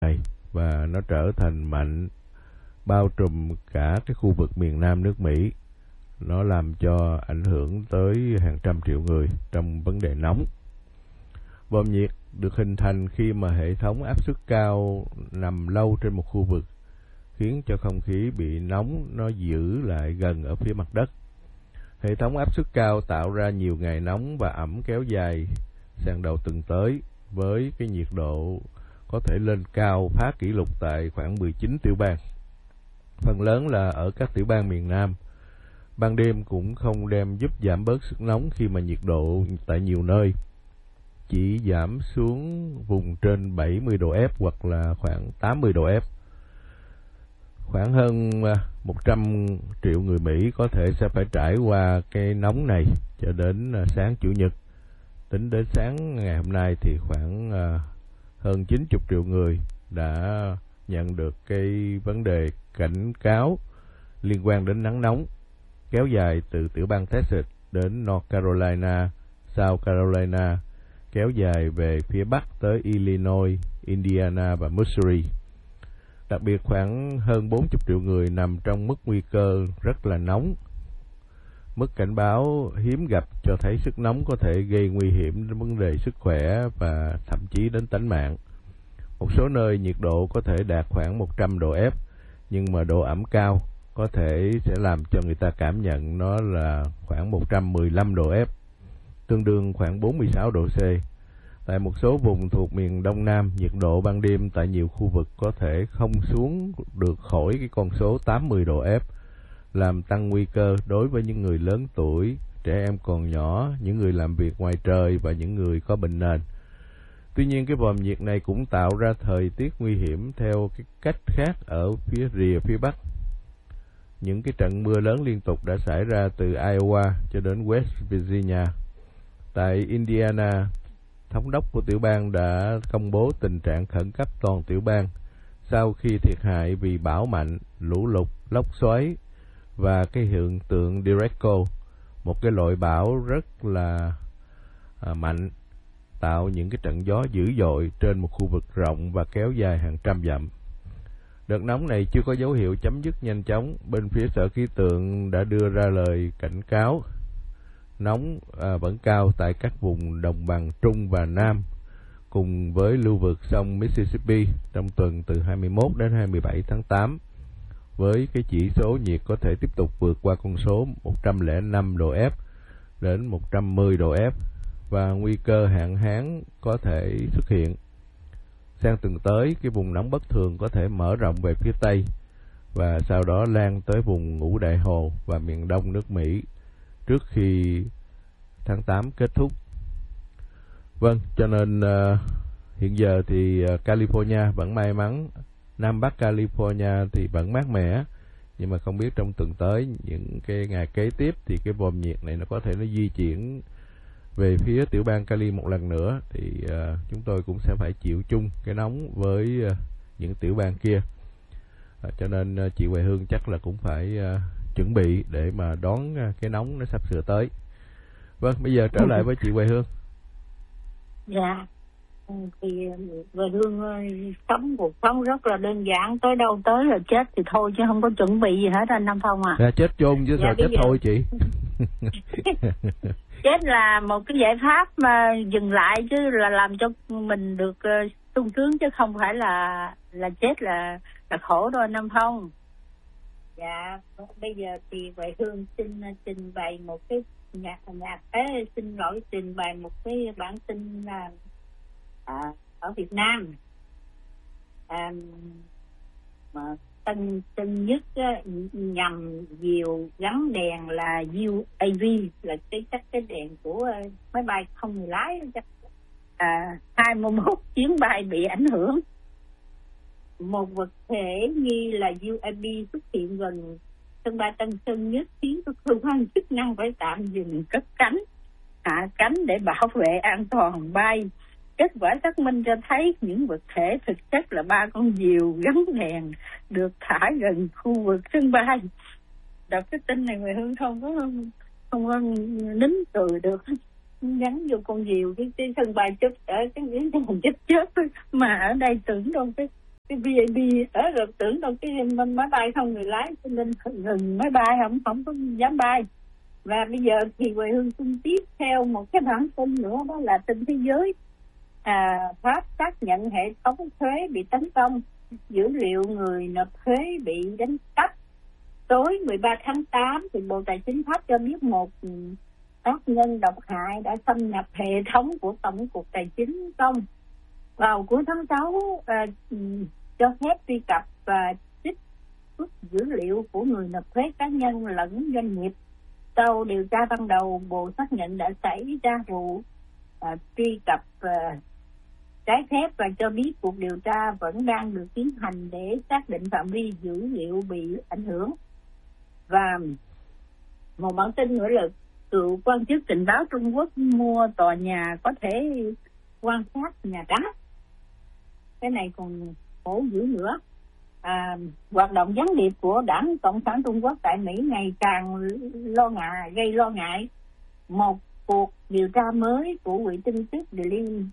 này và nó trở thành mạnh, bao trùm cả cái khu vực miền Nam nước Mỹ. Nó làm cho ảnh hưởng tới hàng trăm triệu người trong vấn đề nóng. Bom nhiệt được hình thành khi mà hệ thống áp suất cao nằm lâu trên một khu vực, khiến cho không khí bị nóng nó giữ lại gần ở phía mặt đất. Hệ thống áp suất cao tạo ra nhiều ngày nóng và ẩm kéo dài sang đầu tuần tới, với cái nhiệt độ có thể lên cao phá kỷ lục tại khoảng 19 tiểu bang. Phần lớn là ở các tiểu bang miền Nam. Ban đêm cũng không đem giúp giảm bớt sức nóng khi mà nhiệt độ tại nhiều nơi chỉ giảm xuống vùng trên 70 độ F hoặc là khoảng 80 độ F. Khoảng hơn 100 triệu người Mỹ có thể sẽ phải trải qua cái nóng này cho đến sáng Chủ nhật. Tính đến sáng ngày hôm nay thì khoảng hơn 90 triệu người đã nhận được cái vấn đề cảnh cáo liên quan đến nắng nóng kéo dài từ tiểu bang Texas đến North Carolina, South Carolina, kéo dài về phía Bắc tới Illinois, Indiana và Missouri. Đặc biệt khoảng hơn 40 triệu người nằm trong mức nguy cơ rất là nóng. Mức cảnh báo hiếm gặp cho thấy sức nóng có thể gây nguy hiểm đến vấn đề sức khỏe và thậm chí đến tính mạng. Một số nơi nhiệt độ có thể đạt khoảng 100 độ F, nhưng mà độ ẩm cao có thể sẽ làm cho người ta cảm nhận nó là khoảng 115 độ F, tương đương khoảng 46 độ C. Tại một số vùng thuộc miền Đông Nam, nhiệt độ ban đêm tại nhiều khu vực có thể không xuống được khỏi cái con số 80 độ F, làm tăng nguy cơ đối với những người lớn tuổi, trẻ em còn nhỏ, những người làm việc ngoài trời và những người có bệnh nền. Tuy nhiên, cái vòm nhiệt này cũng tạo ra thời tiết nguy hiểm theo cái cách khác ở phía rìa phía Bắc. Những cái trận mưa lớn liên tục đã xảy ra từ Iowa cho đến West Virginia. Tại Indiana, thống đốc của tiểu bang đã công bố tình trạng khẩn cấp toàn tiểu bang sau khi thiệt hại vì bão mạnh, lũ lụt, lốc xoáy và cái hiện tượng Derecho, một cái loại bão rất là mạnh, tạo những cái trận gió dữ dội trên một khu vực rộng và kéo dài hàng trăm dặm. Đợt nóng này chưa có dấu hiệu chấm dứt nhanh chóng. Bên phía Sở Khí tượng đã đưa ra lời cảnh cáo nóng vẫn cao tại các vùng đồng bằng Trung và Nam, cùng với lưu vực sông Mississippi trong tuần từ 21 đến 27 tháng 8, với cái chỉ số nhiệt có thể tiếp tục vượt qua con số 105 độ F đến 110 độ F, và nguy cơ hạn hán có thể xuất hiện. Sang tuần tới, cái vùng nóng bất thường có thể mở rộng về phía Tây và sau đó lan tới vùng Ngũ Đại Hồ và miền Đông nước Mỹ trước khi tháng 8 kết thúc. Vâng, cho nên hiện giờ thì California vẫn may mắn, Nam Bắc California thì vẫn mát mẻ, nhưng mà không biết trong tuần tới, những cái ngày kế tiếp thì cái vòm nhiệt này nó có thể nó di chuyển về phía tiểu bang Cali một lần nữa, thì chúng tôi cũng sẽ phải chịu chung cái nóng với những tiểu bang kia. Cho nên chị Hoài Hương chắc là cũng phải chuẩn bị để mà đón cái nóng nó sắp sửa tới. Vâng, bây giờ trở lại với chị Hoài Hương. Dạ, thì Hoài Hương sống cuộc sống rất là đơn giản, tới đâu tới là chết thì thôi, chứ không có chuẩn bị gì hết anh Nam Phong à. Dạ, chết chôn chứ sao chết thôi chị. Chết là một cái giải pháp mà dừng lại, chứ là làm cho mình được sung sướng, chứ không phải là chết là khổ đâu anh Nam Phong. Dạ, bây giờ thì Hoài Hương xin trình bày một cái trình bày một cái bản tin là ở Việt Nam. Mà tân nhất nhằm diều gắn đèn là UAV, là cái đèn của máy bay không người lái. 21 chuyến bay bị ảnh hưởng. Một vật thể nghi là UAV xuất hiện gần sân bay Tân Sơn Nhất, khiến các cơ quan chức năng phải tạm dừng cất cánh, hạ cánh để bảo vệ an toàn bay. Kết quả xác minh cho thấy những vật thể thực chất là 3 con diều gắn đèn được thả gần khu vực sân bay. Đọc cái tin này Hoài Hương không có nín cười được. Gắn vô con diều cái sân bay chớp ở cái chớp mà ở đây tưởng đâu cái cái VAB ở rồi tưởng đâu cái máy bay không người lái, cho nên ngừng máy bay, không có dám bay. Và bây giờ thì Quê Hương xin tiếp theo một cái bản tin nữa, đó là tin thế giới. Pháp xác nhận hệ thống thuế bị tấn công, dữ liệu người nộp thuế bị đánh cắp. Tối 13 tháng 8 thì Bộ Tài chính Pháp cho biết một tác nhân độc hại đã xâm nhập hệ thống của Tổng cục Tài chính công. Vào cuối tháng 6 cho phép truy cập và trích xuất dữ liệu của người nộp thuế cá nhân lẫn doanh nghiệp. Sau điều tra ban đầu, Bộ xác nhận đã xảy ra vụ truy cập trái phép và cho biết cuộc điều tra vẫn đang được tiến hành để xác định phạm vi dữ liệu bị ảnh hưởng. Và một bản tin nữa là cựu quan chức tình báo Trung Quốc mua tòa nhà có thể quan sát Nhà Trắng. Cái này còn khổ dữ nữa. Hoạt động gián điệp của Đảng Cộng sản Trung Quốc tại Mỹ ngày càng gây lo ngại. Một cuộc điều tra mới của quỹ tin tức Daily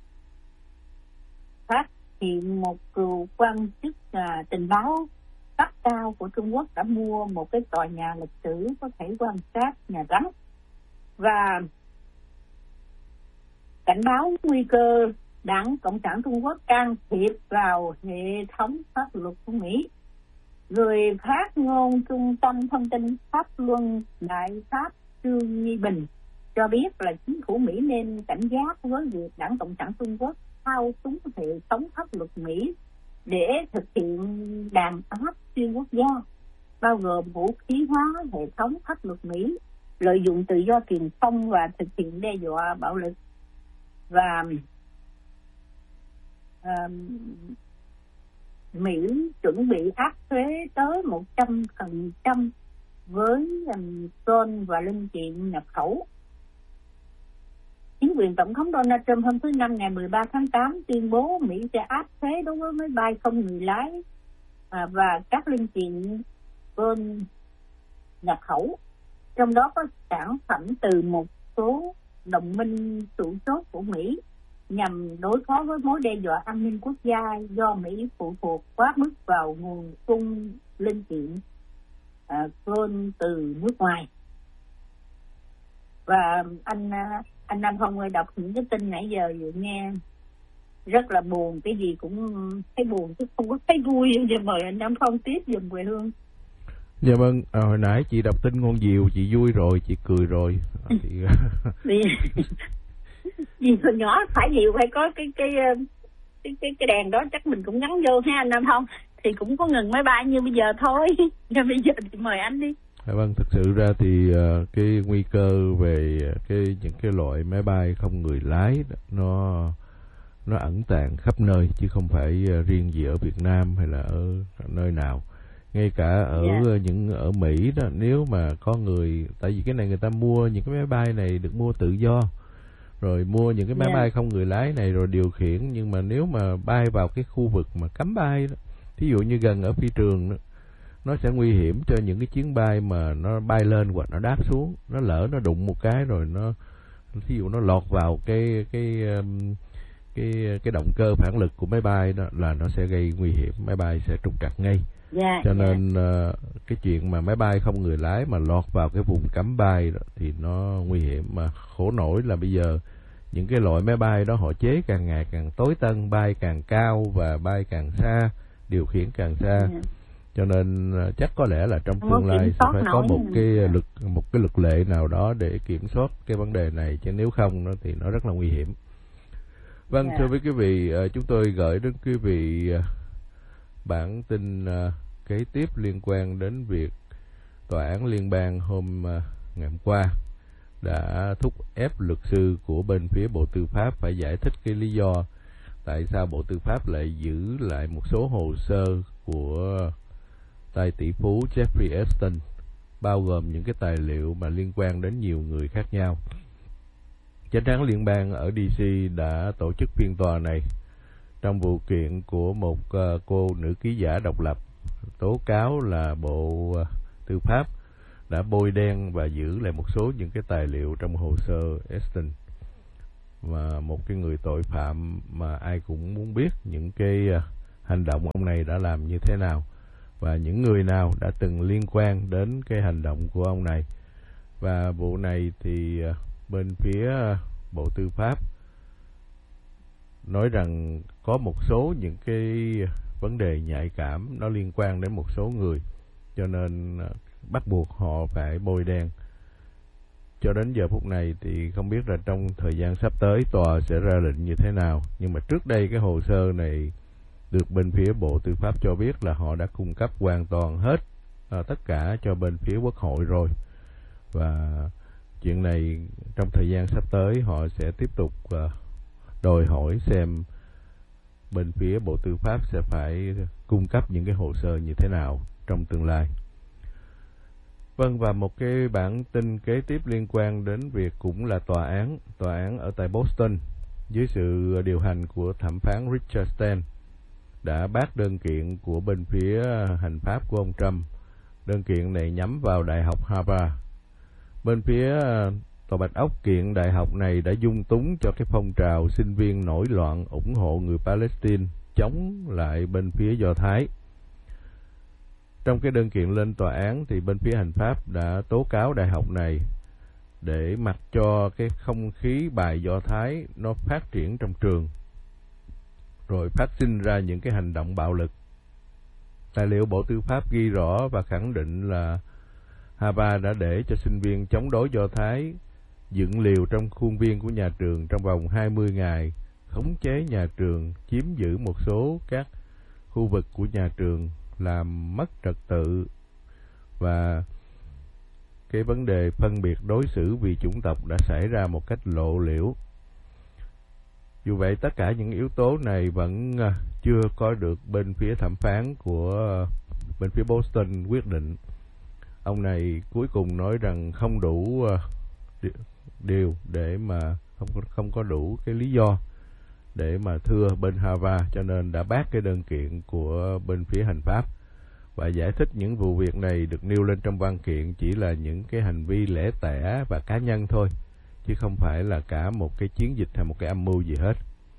phát hiện một cựu quan chức tình báo cấp cao của Trung Quốc đã mua một cái tòa nhà lịch sử có thể quan sát Nhà Trắng, và cảnh báo nguy cơ Đảng Cộng sản Trung Quốc can thiệp vào hệ thống pháp luật của Mỹ. Người phát ngôn Trung tâm Thông tin Pháp luân Đại Pháp Trương Nhi Bình cho biết là chính phủ Mỹ nên cảnh giác với việc Đảng Cộng sản Trung Quốc thao túng hệ thống pháp luật Mỹ để thực hiện đàn áp xuyên quốc gia, bao gồm vũ khí hóa hệ thống pháp luật Mỹ, lợi dụng tự do truyền thông và thực hiện đe dọa bạo lực. Và Mỹ chuẩn bị áp thuế tới 100% với tôn và linh kiện nhập khẩu. Chính quyền Tổng thống Donald Trump hôm thứ Năm ngày 13 tháng 8 tuyên bố Mỹ sẽ áp thuế đối với máy bay không người lái và các linh kiện tôn nhập khẩu, trong đó có sản phẩm từ một số đồng minh chủ chốt của Mỹ, nhằm đối phó với mối đe dọa an ninh quốc gia do Mỹ phụ thuộc quá mức vào nguồn cung linh kiện tôn từ nước ngoài. Và anh Nam Phong ơi, đọc những cái tin nãy giờ vừa nghe rất là buồn, cái gì cũng thấy buồn chứ không có thấy vui. Giờ mời anh Nam Phong tiếp giùm Quê Hương. Dạ vâng, hồi nãy chị đọc tin ngôn diều, chị vui rồi, chị cười rồi. Vì hồi nhỏ phải nhiều phải có cái đèn đó, chắc mình cũng gắn vô ha anh Nam Phong, thì cũng có ngừng máy bay như bây giờ thôi. Nên bây giờ thì mời anh đi. Vâng, thực sự ra thì cái nguy cơ về những cái loại máy bay không người lái nó ẩn tàng khắp nơi, chứ không phải riêng gì ở Việt Nam hay là ở nơi nào. Ngay cả ở Mỹ đó, nếu mà có người, tại vì cái này người ta mua những cái máy bay này được mua tự do, rồi mua những cái máy bay không người lái này rồi điều khiển, nhưng mà nếu mà bay vào cái khu vực mà cấm bay đó, thí dụ như gần ở phi trường đó, nó sẽ nguy hiểm cho những cái chuyến bay mà nó bay lên hoặc nó đáp xuống, nó lỡ nó đụng một cái rồi thí dụ nó lọt vào cái động cơ phản lực của máy bay đó, là nó sẽ gây nguy hiểm, máy bay sẽ trục trặc ngay. Cho nên cái chuyện mà máy bay không người lái mà lọt vào cái vùng cấm bay đó, thì nó nguy hiểm. Mà khổ nổi là bây giờ những cái loại máy bay đó họ chế càng ngày càng tối tân, bay càng cao và bay càng xa, điều khiển càng xa. Cho nên chắc có lẽ là trong tương lai sẽ phải có một cái luật lệ nào đó để kiểm soát cái vấn đề này, chứ nếu không thì nó rất là nguy hiểm. Vâng, thưa với quý vị, chúng tôi gửi đến quý vị bản tin kế tiếp liên quan đến việc Tòa án Liên bang hôm ngày hôm qua đã thúc ép luật sư của bên phía Bộ Tư pháp phải giải thích cái lý do tại sao Bộ Tư pháp lại giữ lại một số hồ sơ của tài tỷ phú Jeffrey Epstein, bao gồm những cái tài liệu mà liên quan đến nhiều người khác nhau. Chánh án liên bang ở DC đã tổ chức phiên tòa này trong vụ kiện của một cô nữ ký giả độc lập tố cáo là Bộ Tư pháp đã bôi đen và giữ lại một số những cái tài liệu trong hồ sơ Epstein, và một cái người tội phạm mà ai cũng muốn biết những cái hành động ông này đã làm như thế nào và những người nào đã từng liên quan đến cái hành động của ông này. Và vụ này thì bên phía Bộ Tư pháp nói rằng có một số những cái vấn đề nhạy cảm nó liên quan đến một số người, cho nên bắt buộc họ phải bôi đen. Cho đến giờ phút này thì không biết là trong thời gian sắp tới tòa sẽ ra lệnh như thế nào, nhưng mà trước đây cái hồ sơ này được bên phía Bộ Tư pháp cho biết là họ đã cung cấp hoàn toàn hết tất cả cho bên phía Quốc hội rồi, và chuyện này trong thời gian sắp tới họ sẽ tiếp tục đòi hỏi xem bên phía Bộ Tư pháp sẽ phải cung cấp những cái hồ sơ như thế nào trong tương lai. Vâng, và một cái bản tin kế tiếp liên quan đến việc cũng là tòa án ở tại Boston dưới sự điều hành của thẩm phán Richard Stein đã bác đơn kiện của bên phía hành pháp của ông Trump. Đơn kiện này nhắm vào Đại học Harvard. Bên phía Tòa Bạch Ốc kiện đại học này đã dung túng cho cái phong trào sinh viên nổi loạn ủng hộ người Palestine chống lại bên phía Do Thái. Trong cái đơn kiện lên tòa án thì bên phía hành pháp đã tố cáo đại học này để mặc cho cái không khí bài Do Thái nó phát triển trong trường, rồi phát sinh ra những cái hành động bạo lực. Tài liệu Bộ Tư pháp ghi rõ và khẳng định là Harvard đã để cho sinh viên chống đối Do Thái dựng liều trong khuôn viên của nhà trường trong vòng 20 ngày, khống chế nhà trường, chiếm giữ một số các khu vực của nhà trường, làm mất trật tự, và cái vấn đề phân biệt đối xử vì chủng tộc đã xảy ra một cách lộ liễu. Dù vậy, tất cả những yếu tố này vẫn chưa có được bên phía thẩm phán của bên phía Boston quyết định. Ông này cuối cùng nói rằng không đủ điều để mà không có đủ cái lý do để mà thưa bên Harvard, cho nên đã bác cái đơn kiện của bên phía hành pháp và giải thích những vụ việc này được nêu lên trong văn kiện chỉ là những cái hành vi lẻ tẻ và cá nhân thôi, chứ không phải là cả một cái chiến dịch hay một cái âm mưu gì hết.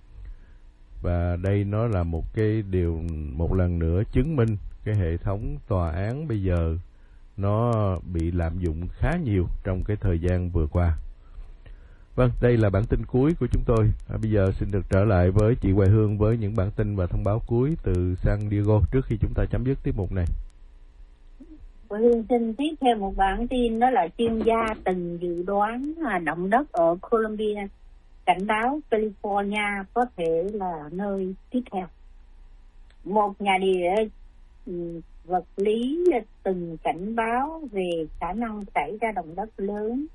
Và đây nó là một cái điều một lần nữa chứng minh cái hệ thống tòa án bây giờ nó bị lạm dụng khá nhiều trong cái thời gian vừa qua. Vâng, đây là bản tin cuối của chúng tôi. Bây giờ xin được trở lại với chị Hoài Hương với những bản tin và thông báo cuối từ San Diego trước khi chúng ta chấm dứt tiết mục này. Hoài Hương xin tiếp theo một bản tin, đó là chuyên gia từng dự đoán động đất ở Colombia cảnh báo California có thể là nơi tiếp theo. Một nhà địa vật lý từng cảnh báo về khả năng xảy ra động đất lớn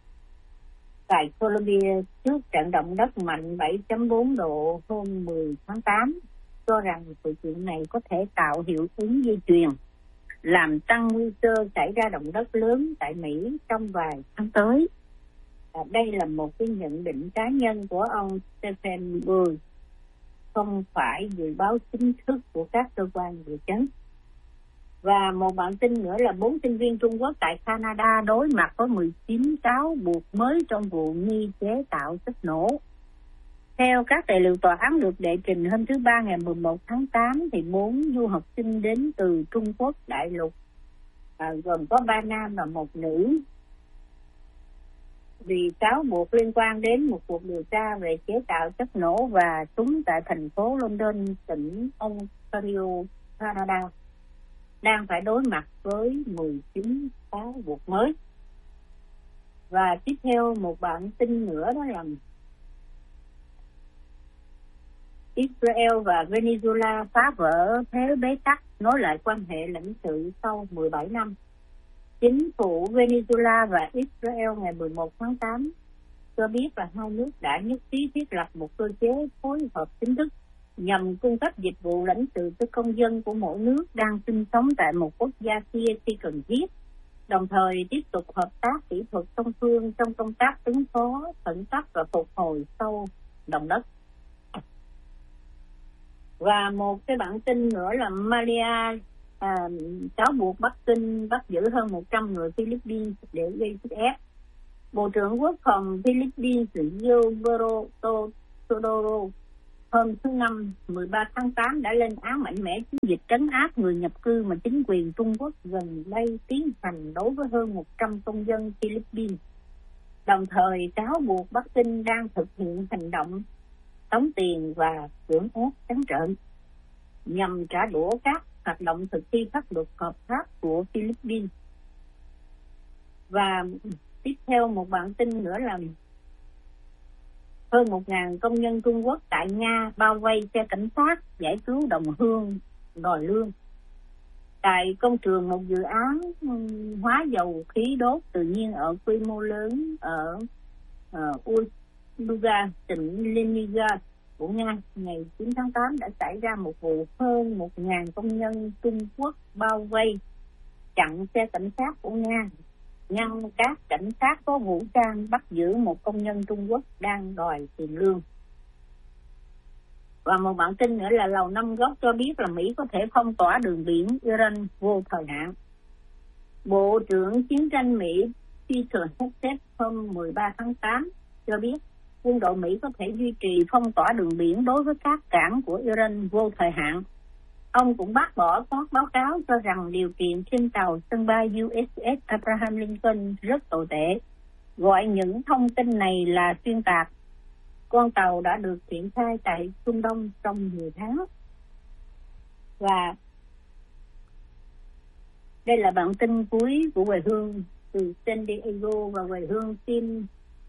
tại Colombia trước trận động đất mạnh 7.4 độ hôm 10 tháng 8, cho rằng sự kiện này có thể tạo hiệu ứng dây chuyền, làm tăng nguy cơ xảy ra động đất lớn tại Mỹ trong vài tháng tới. Đây là một cái nhận định cá nhân của ông Stephen Bull, không phải dự báo chính thức của các cơ quan địa chấn. Và một bản tin nữa là 4 sinh viên Trung Quốc tại Canada đối mặt với 19 cáo buộc mới trong vụ nghi chế tạo chất nổ. Theo các tài liệu tòa án được đệ trình hôm thứ Ba ngày 11 tháng 8, thì 4 du học sinh đến từ Trung Quốc đại lục, gồm có 3 nam và 1 nữ, vì cáo buộc liên quan đến một cuộc điều tra về chế tạo chất nổ và súng tại thành phố London, tỉnh Ontario, Canada, đang phải đối mặt với 19 cáo buộc mới. Và tiếp theo một bản tin nữa, đó là Israel và Venezuela phá vỡ thế bế tắc, nối lại quan hệ lãnh sự sau 17 năm. Chính phủ Venezuela và Israel ngày 11 tháng 8 cho biết là hai nước đã nhất trí thiết lập một cơ chế phối hợp chính thức nhằm cung cấp dịch vụ lãnh sự cho công dân của mỗi nước đang sinh sống tại một quốc gia kia khi cần thiết, đồng thời tiếp tục hợp tác kỹ thuật song phương trong công tác ứng phó khẩn cấp và phục hồi sau động đất. Và một cái bản tin nữa là Malaysia cáo buộc Bắc Kinh bắt giữ hơn 100 người Philippines để gây sức ép. Bộ trưởng Quốc phòng Philippines Gilberto Teodoro hôm thứ Năm 13 tháng 8 đã lên án mạnh mẽ chiến dịch trấn áp người nhập cư mà chính quyền Trung Quốc gần đây tiến hành đối với hơn 100 công dân Philippines, đồng thời cáo buộc Bắc Kinh đang thực hiện hành động tống tiền và cưỡng ép trắng trợn nhằm trả đũa các hoạt động thực thi pháp luật hợp pháp của Philippines. Và tiếp theo một bản tin nữa là hơn 1.000 công nhân Trung Quốc tại Nga bao vây xe cảnh sát giải cứu đồng hương đòi lương. Tại công trường một dự án hóa dầu khí đốt tự nhiên ở quy mô lớn ở Uluga, tỉnh Leningrad của Nga, ngày 9 tháng 8 đã xảy ra một vụ hơn 1.000 công nhân Trung Quốc bao vây chặn xe cảnh sát của Nga, ngăn các cảnh sát có vũ trang bắt giữ một công nhân Trung Quốc đang đòi tiền lương. Và một bản tin nữa là Lầu Năm Góc cho biết là Mỹ có thể phong tỏa đường biển Iran vô thời hạn. Bộ trưởng chiến tranh Mỹ Peter Hegseth hôm 13 tháng 8 cho biết quân đội Mỹ có thể duy trì phong tỏa đường biển đối với các cảng của Iran vô thời hạn. Ông cũng bác bỏ các báo cáo cho rằng điều kiện trên tàu sân bay USS Abraham Lincoln rất tồi tệ, gọi những thông tin này là xuyên tạc. Con tàu đã được triển khai tại Trung Đông trong nhiều tháng. Và đây là bản tin cuối của Quê Hương từ San Diego, và Quê Hương xin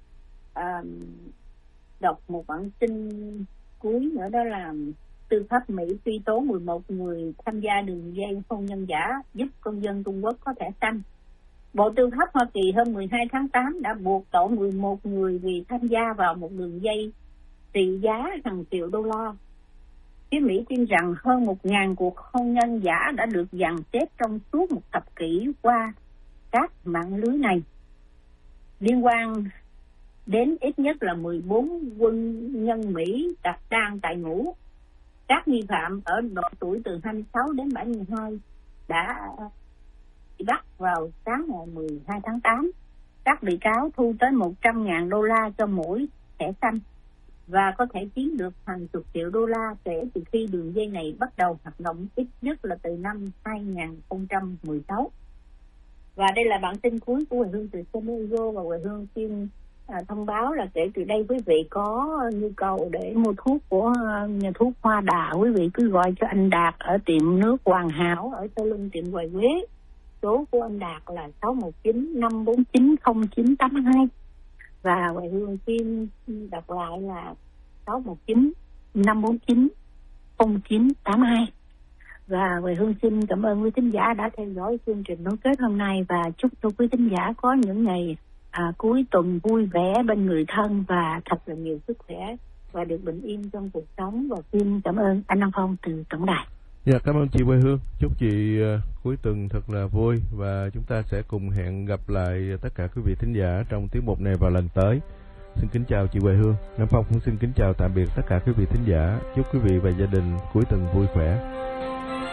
đọc một bản tin cuối nữa, đó là tư pháp Mỹ truy tố 11 người tham gia đường dây hôn nhân giả giúp công dân Trung Quốc có thẻ xanh. Bộ Tư pháp Hoa Kỳ hôm 12 tháng 8 đã buộc tội 11 người vì tham gia vào một đường dây trị giá hàng triệu đô la. Phía Mỹ tin rằng hơn 1.000 cuộc hôn nhân giả đã được dàn xếp trong suốt một thập kỷ qua các mạng lưới này, liên quan đến ít nhất là 14 quân nhân Mỹ đang tại ngũ. Các nghi phạm ở độ tuổi từ 26 đến 72 đã bị bắt vào sáng ngày 12 tháng 8. Các bị cáo thu tới 100.000 đô la cho mỗi thẻ xanh và có thể kiếm được hàng chục triệu đô la kể từ khi đường dây này bắt đầu hoạt động, ít nhất là từ năm 2016. Và đây là bản tin cuối của Quê Hương từ San Diego, và Quê Hương xin thông báo là kể từ đây quý vị có nhu cầu để mua thuốc của nhà thuốc Hoa Đà, quý vị cứ gọi cho anh Đạt ở tiệm nước Hoàn Hảo ở sau lưng tiệm Hoài Quế. Số của anh Đạt là 619-549-0982. Và Hoài Hương xin đọc lại là 619-549-0982. Và Hoài Hương xin cảm ơn quý thính giả đã theo dõi chương trình nối kết hôm nay, và chúc cho quý thính giả có những ngày cuối tuần vui vẻ bên người thân và thật là nhiều sức khỏe và được bình yên trong cuộc sống. Và xin cảm ơn anh Đăng Phong từ tổng đài. Dạ, cảm ơn chị Quê Hương. Chúc chị cuối tuần thật là vui, và chúng ta sẽ cùng hẹn gặp lại tất cả quý vị thính giả trong tiết mục này vào lần tới. Xin kính chào chị Quê Hương. Nam Phong cũng xin kính chào tạm biệt tất cả quý vị thính giả. Chúc quý vị và gia đình cuối tuần vui khỏe.